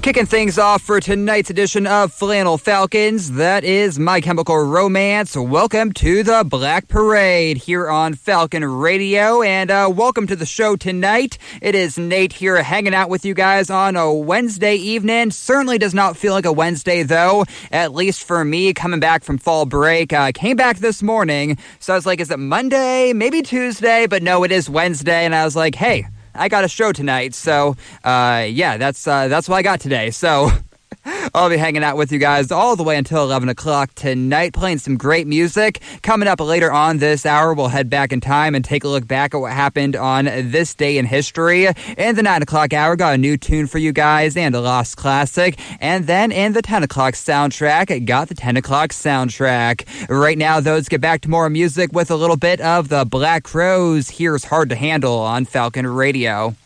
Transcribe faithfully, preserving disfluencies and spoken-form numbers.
Kicking things off for tonight's edition of Flannel Falcons, that is My Chemical Romance. Welcome to the Black Parade here on Falcon Radio, and uh, welcome to the show tonight. It is Nate here hanging out with you guys on a Wednesday evening. Certainly does not feel like a Wednesday, though, at least for me, coming back from fall break. Uh, came back this morning, so I was like, is it Monday? Maybe Tuesday, but no, it is Wednesday, and I was like, hey, I got a show tonight, so, uh, yeah, that's, uh, that's what I got today, so I'll be hanging out with you guys all the way until eleven o'clock tonight, playing some great music. Coming up later on this hour, we'll head back in time and take a look back at what happened on this day in history. In the nine o'clock hour, got a new tune for you guys and a lost classic. And then in the ten o'clock soundtrack, got the ten o'clock soundtrack. Right now, though, let's get back to more music with a little bit of the Black Crowes. Here's Hard to Handle on Falcon Radio.